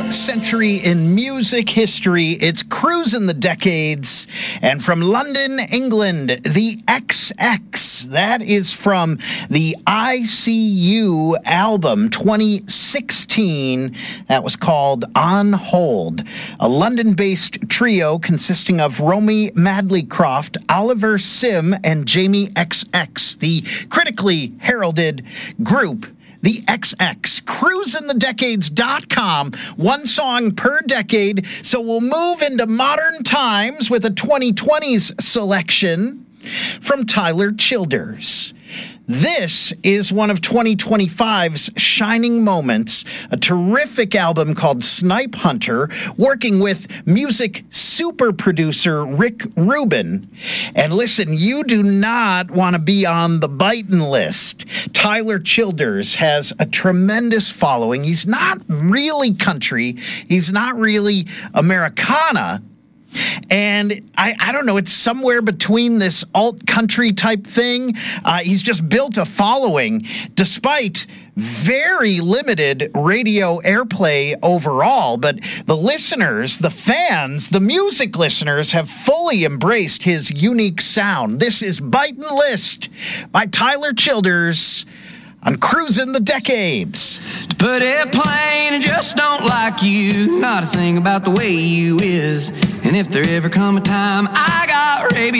Century in music history. It's Cruising the Decades. And from London, England, the XX. That is from the ICU album 2016. That was called On Hold. A London-based trio consisting of Romy Madleycroft, Oliver Sim, and Jamie XX. The critically heralded group, the XX, cruisingthedecades.com, one song per decade. So we'll move into modern times with a 2020s selection from Tyler Childers. This is one of 2025's shining moments, a terrific album called Snipe Hunter, working with music super producer Rick Rubin. And listen, you do not want to be on the biting list. Tyler Childers has a tremendous following. He's not really country. He's not really Americana. And I don't know, it's somewhere between this alt-country type thing. He's just built a following despite very limited radio airplay overall. But the listeners, the fans, the music listeners have fully embraced his unique sound. This is Bitin' List by Tyler Childers on Cruising the Decades. To put it plain, I just don't like you. Not a thing about the way you is. And if there ever come a time I got rabies,